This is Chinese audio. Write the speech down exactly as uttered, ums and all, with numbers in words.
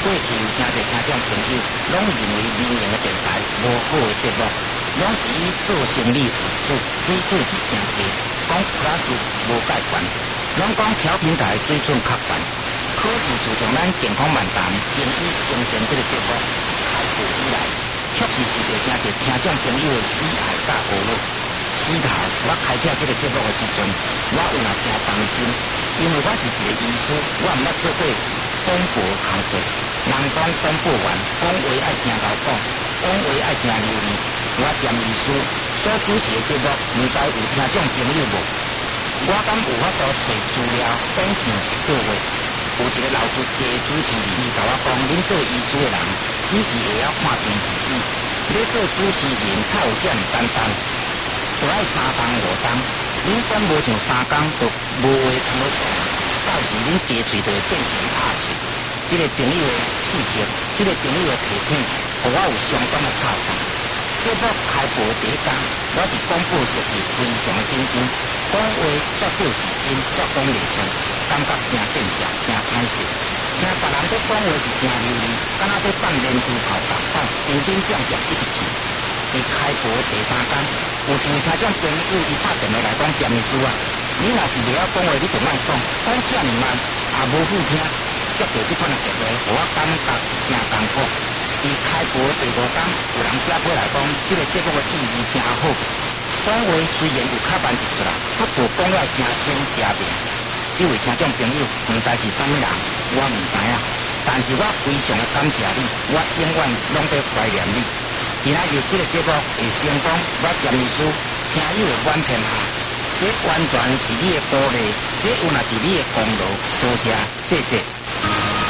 过去有真侪听众朋友拢认为民营的电台无好的节目，拢是以做生意为主，水准是真低，讲 plus 无介悬，拢讲调频台水准较悬。可是自从咱健康漫谈精益精神这个节目开播以来，确实是着真侪听众朋友的喜爱甲娱乐。起头我开启这个节目的时阵，我有也真担心，因为我是一个医师，我毋捌做过广播工作。人讲广播员讲话爱真够讲，讲话爱真流利。我占医师所主持的节目，唔知有听众朋友无？我敢有法度找资料讲上一个月，有一个老司机主持人，伊甲我讲，恁做医师的人只是会晓看病自己，要做主持人较有遮尔简单。就爱三工五工，恁管无像三工就无话通好讲，到时恁加喙就会变成拍喙。这个朋友的刺激，这个朋友的提醒，互我有相当的靠山。节目开播第一天，我是广播设备非常的紧张，讲话绝对是紧，绝讲袂顺，感觉真见笑，真歹势。听别人在讲话是真流利，敢若在放连珠炮同款，平平正正一直去。伫开播第三天，有一位听众朋友伊打电话来讲，詹医师啊，你若是袂晓讲话，你就莫讲，讲遮尔慢，也无好听。接到这款的电话，我感觉真艰苦。伫开播第五天，有人写过来讲，这个节目的意义真好。讲话虽然有较慢一撮啦，不过讲了真清真明。这位听众朋友唔知是啥物人，我唔知影，但是我非常的感谢你，我永远拢在怀念你。今仔日这个节目会成功，我詹医师听友的满天下，这完全是你的鼓励，这有若是你的功劳，多谢，谢谢。